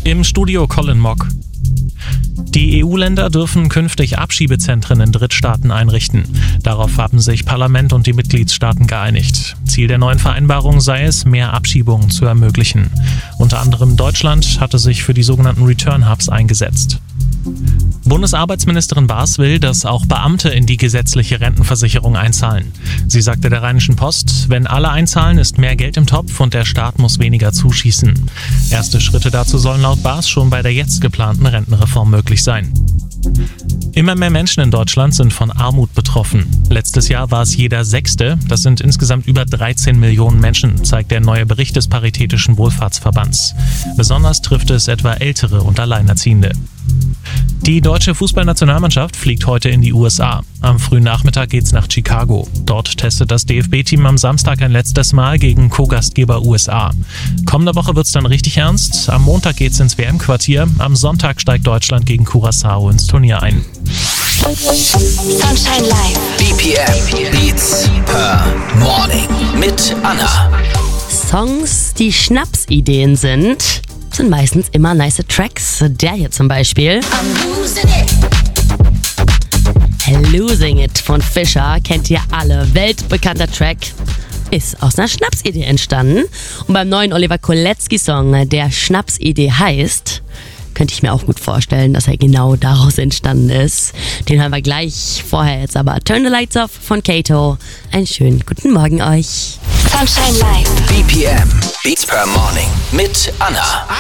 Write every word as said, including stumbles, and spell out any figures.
Im Studio Colin Mock. Die E U-Länder dürfen künftig Abschiebezentren in Drittstaaten einrichten. Darauf haben sich Parlament und die Mitgliedstaaten geeinigt. Ziel der neuen Vereinbarung sei es, mehr Abschiebungen zu ermöglichen. Unter anderem Deutschland hatte sich für die sogenannten Return Hubs eingesetzt. Bundesarbeitsministerin Baas will, dass auch Beamte in die gesetzliche Rentenversicherung einzahlen. Sie sagte der Rheinischen Post, wenn alle einzahlen, ist mehr Geld im Topf und der Staat muss weniger zuschießen. Erste Schritte dazu sollen laut Baas schon bei der jetzt geplanten Rentenreform möglich sein. Immer mehr Menschen in Deutschland sind von Armut betroffen. Letztes Jahr war es jeder Sechste. Das sind insgesamt über dreizehn Millionen Menschen, zeigt der neue Bericht des Paritätischen Wohlfahrtsverbands. Besonders trifft es etwa Ältere und Alleinerziehende. Die deutsche Fußballnationalmannschaft fliegt heute in die U S A. Am frühen Nachmittag geht's nach Chicago. Dort testet das D F B-Team am Samstag ein letztes Mal gegen Co-Gastgeber U S A. Kommende Woche wird's dann richtig ernst. Am Montag geht's ins W M-Quartier. Am Sonntag steigt Deutschland gegen Curaçao ins Turnier ein. Sunshine Live. B P M Beats per Morning mit Anna. Songs, die Schnapsideen sind, sind meistens immer nice Tracks. Der hier zum Beispiel. Losing It von Fischer kennt ihr alle. Weltbekannter Track. Ist aus einer Schnapsidee entstanden. Und beim neuen Oliver Kolecki-Song, der Schnapsidee heißt, könnte ich mir auch gut vorstellen, dass er genau daraus entstanden ist. Den hören wir gleich. Vorher jetzt aber Turn the Lights Off von Kato. Einen schönen guten Morgen euch. Sunshine Live. B P M Beats per Morning mit Anna.